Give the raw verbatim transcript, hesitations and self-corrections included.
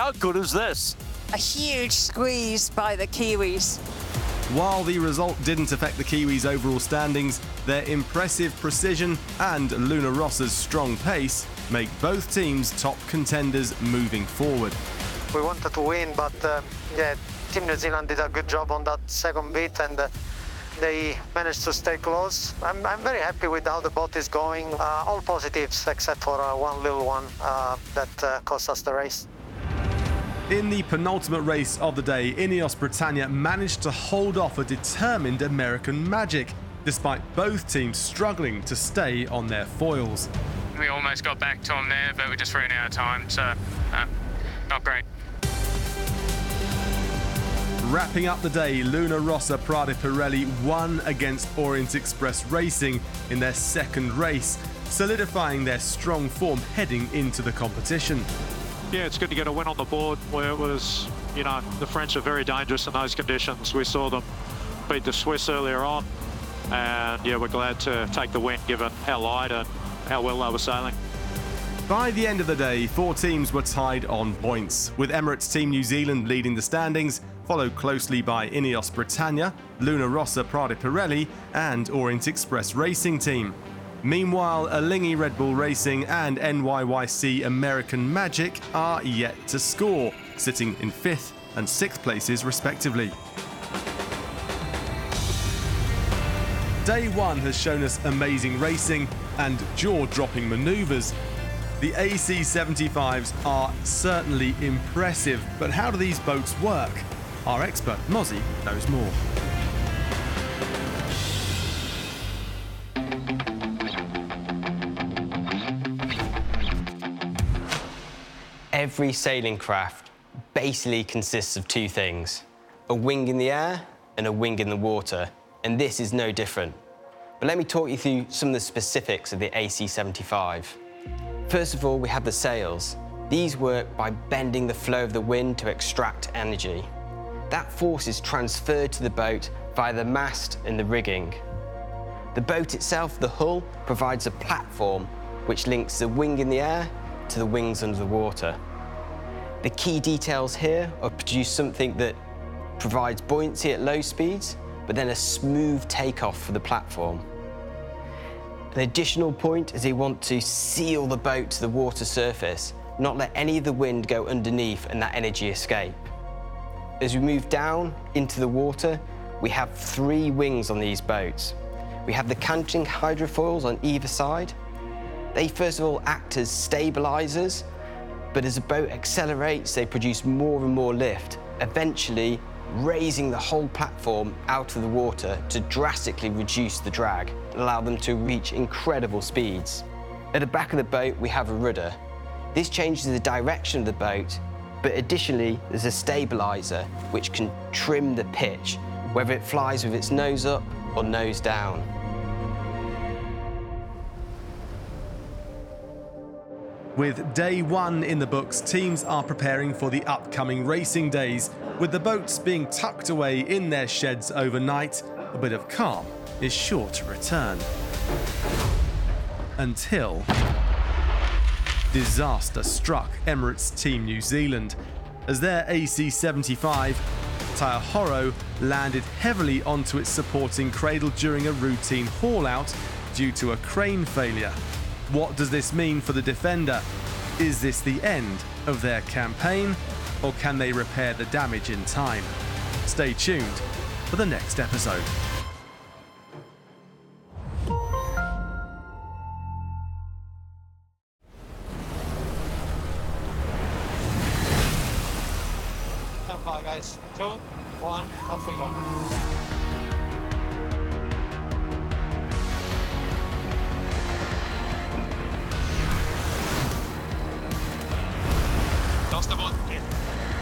How good is this? A huge squeeze by the Kiwis. While the result didn't affect the Kiwis' overall standings, their impressive precision and Luna Rossa's strong pace make both teams top contenders moving forward. We wanted to win, but uh, yeah, Team New Zealand did a good job on that second bit, and uh, they managed to stay close. I'm, I'm very happy with how the boat is going. Uh, all positives except for uh, one little one uh, that uh, cost us the race. In the penultimate race of the day, Ineos Britannia managed to hold off a determined American Magic, despite both teams struggling to stay on their foils. We almost got back to them there, but we just ran out of time, so uh, not great. Wrapping up the day, Luna Rossa Prade Pirelli won against Orient Express Racing in their second race, solidifying their strong form heading into the competition. Yeah, it's good to get a win on the board where it was, you know, the French are very dangerous in those conditions. We saw them beat the Swiss earlier on, and yeah, we're glad to take the win given how light and how well they were sailing. By the end of the day, four teams were tied on points, with Emirates Team New Zealand leading the standings, followed closely by Ineos Britannia, Luna Rossa Prade Pirelli and Orient Express Racing Team. Meanwhile, Alinghi Red Bull Racing and N Y Y C American Magic are yet to score, sitting in fifth and sixth places respectively. Day one has shown us amazing racing and jaw-dropping manoeuvres. The A C seventy-fives are certainly impressive, but how do these boats work? Our expert, Mozzie, knows more. Every sailing craft basically consists of two things, a wing in the air and a wing in the water, and this is no different. But let me talk you through some of the specifics of the A C seventy-five. First of all, we have the sails. These work by bending the flow of the wind to extract energy. That force is transferred to the boat via the mast and the rigging. The boat itself, the hull, provides a platform which links the wing in the air to the wings under the water. The key details here are to produce something that provides buoyancy at low speeds, but then a smooth takeoff for the platform. An additional point is they want to seal the boat to the water surface, not let any of the wind go underneath and that energy escape. As we move down into the water, we have three wings on these boats. We have the canting hydrofoils on either side. They first of all act as stabilizers, but as the boat accelerates, they produce more and more lift, eventually raising the whole platform out of the water to drastically reduce the drag and allow them to reach incredible speeds. At the back of the boat, we have a rudder. This changes the direction of the boat, but additionally, there's a stabilizer which can trim the pitch, whether it flies with its nose up or nose down. With day one in the books, teams are preparing for the upcoming racing days. With the boats being tucked away in their sheds overnight, a bit of calm is sure to return. Until disaster struck Emirates Team New Zealand as their A C seventy-five, Taihoro, landed heavily onto its supporting cradle during a routine haul-out due to a crane failure. What does this mean for the Defender? Is this the end of their campaign, or can they repair the damage in time? Stay tuned for the next episode. Stand by, guys. Two, one, off we go.